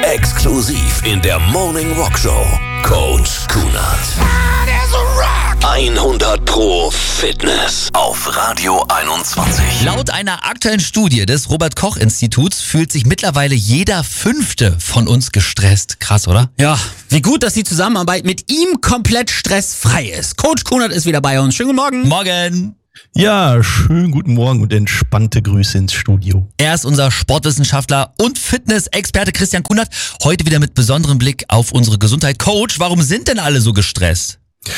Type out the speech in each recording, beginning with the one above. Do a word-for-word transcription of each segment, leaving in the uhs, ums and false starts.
Exklusiv in der Morning Rock Show. Coach Kunert. hundert Pro Fitness auf Radio einundzwanzig. Laut einer aktuellen Studie des Robert-Koch-Instituts fühlt sich mittlerweile jeder Fünfte von uns gestresst. Krass, oder? Ja, wie gut, dass die Zusammenarbeit mit ihm komplett stressfrei ist. Coach Kunert ist wieder bei uns. Schönen guten Morgen. Morgen. Ja, schönen guten Morgen und entspannte Grüße ins Studio. Er ist unser Sportwissenschaftler und Fitness-Experte Christian Kunert. Heute wieder mit besonderem Blick auf unsere Gesundheit. Coach, warum sind denn alle so gestresst?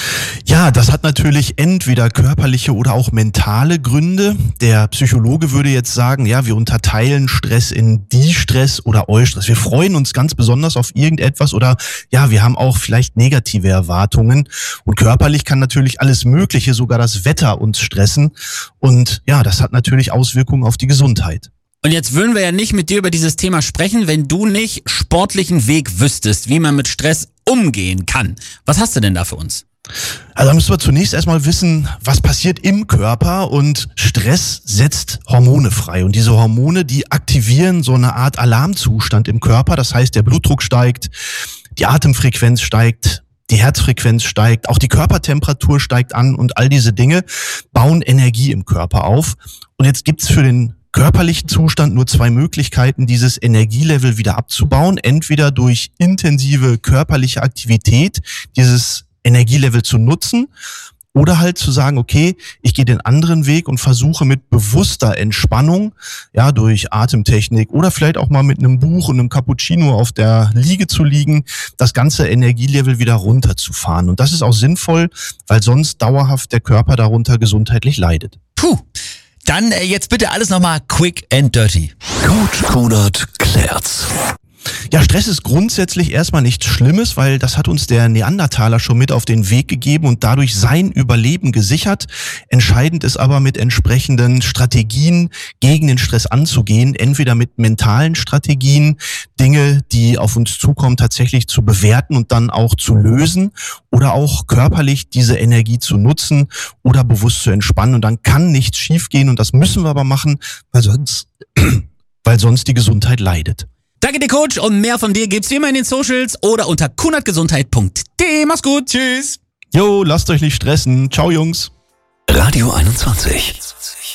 Ja, das hat natürlich entweder körperliche oder auch mentale Gründe. Der Psychologe würde jetzt sagen, ja, wir unterteilen Stress in Die-Stress oder Eu-Stress. Wir freuen uns ganz besonders auf irgendetwas oder ja, wir haben auch vielleicht negative Erwartungen. Und körperlich kann natürlich alles Mögliche, sogar das Wetter uns stressen. Und ja, das hat natürlich Auswirkungen auf die Gesundheit. Und jetzt würden wir ja nicht mit dir über dieses Thema sprechen, wenn du nicht sportlichen Weg wüsstest, wie man mit Stress umgehen kann. Was hast du denn da für uns? Also da müssen wir zunächst erstmal wissen, was passiert im Körper, und Stress setzt Hormone frei. Und diese Hormone, die aktivieren so eine Art Alarmzustand im Körper. Das heißt, der Blutdruck steigt, die Atemfrequenz steigt, die Herzfrequenz steigt, auch die Körpertemperatur steigt an, und all diese Dinge bauen Energie im Körper auf. Und jetzt gibt's für den körperlichen Zustand nur zwei Möglichkeiten, dieses Energielevel wieder abzubauen. Entweder durch intensive körperliche Aktivität, dieses Energielevel zu nutzen, oder halt zu sagen, okay, ich gehe den anderen Weg und versuche mit bewusster Entspannung, ja, durch Atemtechnik oder vielleicht auch mal mit einem Buch und einem Cappuccino auf der Liege zu liegen, das ganze Energielevel wieder runterzufahren. Und das ist auch sinnvoll, weil sonst dauerhaft der Körper darunter gesundheitlich leidet. Puh. Dann äh, jetzt bitte alles nochmal quick and dirty. Coach Kunert klärt's. Ja, Stress ist grundsätzlich erstmal nichts Schlimmes, weil das hat uns der Neandertaler schon mit auf den Weg gegeben und dadurch sein Überleben gesichert. Entscheidend ist aber, mit entsprechenden Strategien gegen den Stress anzugehen, entweder mit mentalen Strategien, Dinge, die auf uns zukommen, tatsächlich zu bewerten und dann auch zu lösen, oder auch körperlich diese Energie zu nutzen oder bewusst zu entspannen. Und dann kann nichts schiefgehen, und das müssen wir aber machen, weil sonst, weil sonst die Gesundheit leidet. Danke dir, Coach, und mehr von dir gibt's wie immer in den Socials oder unter kunertgesundheit punkt de. Mach's gut, tschüss. Jo, lasst euch nicht stressen. Ciao, Jungs. Radio einundzwanzig.